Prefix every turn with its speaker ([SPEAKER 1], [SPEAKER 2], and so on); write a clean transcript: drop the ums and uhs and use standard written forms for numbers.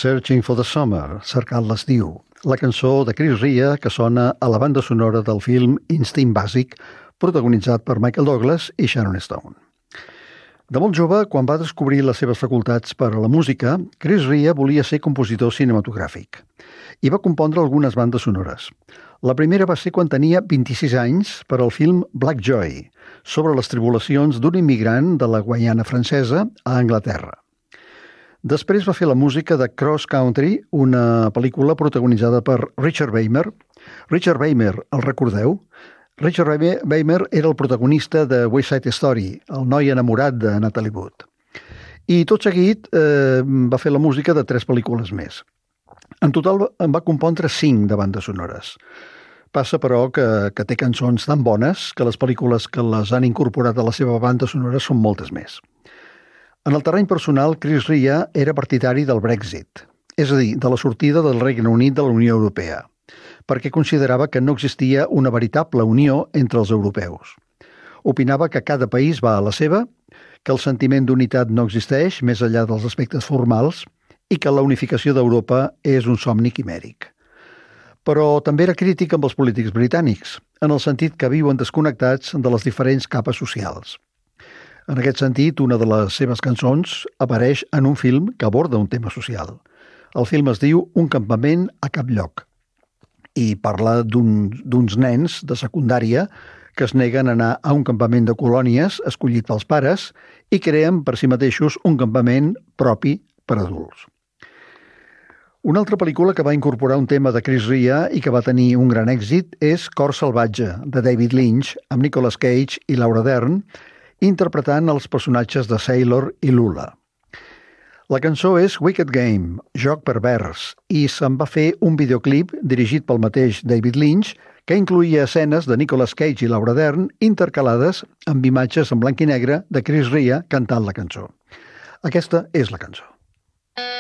[SPEAKER 1] Searching for the Summer, cercant l'estiu, la cançó de Chris Rea que sona a la banda sonora del film Instint Bàsic, protagonitzat per Michael Douglas i Sharon Stone. De molt jove, quan va descobrir les seves facultats per a la música, Chris Rea volia ser compositor cinematogràfic i va compondre algunes bandes sonores. La primera va ser quan tenia 26 anys per al film Black Joy, sobre les tribulacions d'un immigrant de la Guaiana francesa a Anglaterra. Després va fer la música de Cross Country, una pel·lícula protagonitzada per Richard Beymer. Richard Beymer, el recordeu? Richard Beymer era el protagonista de West Side Story, el noi enamorat de Natalie Wood. I tot seguit va fer la música de 3 pel·lícules més. En total en va compondre 5 de bandes sonores. Passa, però, que té cançons tan bones que les pel·lícules que les han incorporat a la seva banda sonora són moltes més. En el terreny personal, Chris Rea era partidari del Brexit, és a dir, de la sortida del Regne Unit de la Unió Europea, perquè considerava que no existia una veritable unió entre els europeus. Opinava que cada país va a la seva, que el sentiment d'unitat no existeix més enllà dels aspectes formals i que la unificació d'Europa és un somni quimèric. Però també era crític amb els polítics britànics, en el sentit que viuen desconnectats de les diferents capes socials. En aquest sentit, una de les seves cançons apareix en un film que aborda un tema social. El film es diu Un campament a cap lloc i parla d'uns nens de secundària que es neguen a anar a un campament de colònies escollit pels pares i creen per si mateixos un campament propi per adults. Una altra pel·lícula que va incorporar un tema de Chris Rea i que va tenir un gran èxit és Cor salvatge, de David Lynch, amb Nicolas Cage i Laura Dern, interpretant els personatges de Sailor i Lula. La cançó és Wicked Game, joc pervers, i se'n va fer un videoclip dirigit pel mateix David Lynch que incloïa escenes de Nicolas Cage i Laura Dern intercalades amb imatges en blanc i negre de Chris Rea cantant la cançó. Aquesta és la cançó.